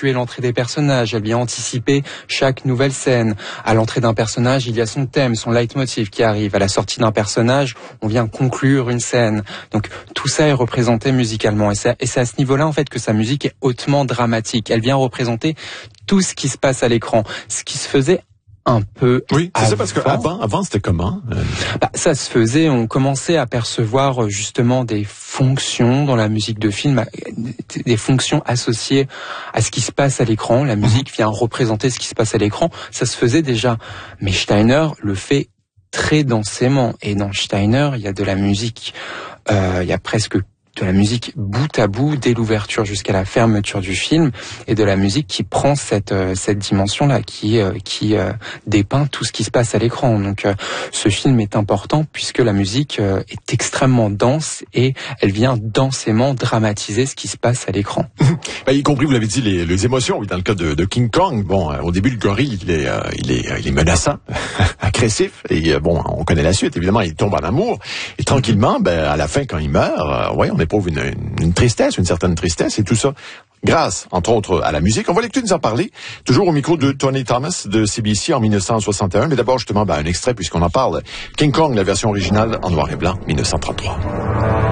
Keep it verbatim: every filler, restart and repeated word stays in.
ponctuer l'entrée des personnages, elle vient anticiper chaque nouvelle scène. À l'entrée d'un personnage, il y a son thème, son leitmotiv qui arrive. À la sortie d'un personnage, on vient conclure une scène. Donc tout ça est représenté musicalement. Et c'est, et c'est à ce niveau-là en fait que sa musique est hautement dramatique. Elle vient représenter tout ce qui se passe à l'écran. Ce qui se faisait un peu oui, c'est avant. ça, parce qu'avant, avant, c'était comment? Euh... Bah, ça se faisait, on commençait à percevoir justement des fonctions dans la musique de film, des fonctions associées à ce qui se passe à l'écran. La musique vient représenter ce qui se passe à l'écran. Ça se faisait déjà. Mais Steiner le fait très densément. Et dans Steiner, il y a de la musique, euh, il y a presque de la musique bout à bout, dès l'ouverture jusqu'à la fermeture du film, et de la musique qui prend cette euh, cette dimension-là, qui euh, qui euh, dépeint tout ce qui se passe à l'écran. Donc, euh, ce film est important puisque la musique euh, est extrêmement dense et elle vient densément dramatiser ce qui se passe à l'écran. Ben, y compris, vous l'avez dit, les, les émotions. Oui, dans le cas de, de King Kong, bon, euh, au début, le gorille, il est, euh, il est, euh, il est menaçant, agressif, et euh, bon, on connaît la suite. Évidemment, il tombe en amour, et tranquillement, ben, à la fin, quand il meurt, euh, ouais, on éprouve une, une, une tristesse, une certaine tristesse, et tout ça grâce, entre autres, à la musique. On va l'écouter nous en parler, toujours au micro de Tony Thomas de C B C en dix-neuf cent soixante et un. Mais d'abord, justement, ben, un extrait, puisqu'on en parle. King Kong, la version originale en noir et blanc, dix-neuf cent trente-trois.